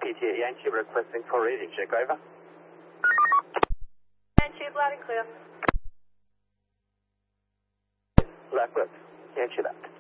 PTA Yankee requesting for reading. Check over. Yankee, loud and clear. Left, Yankee left.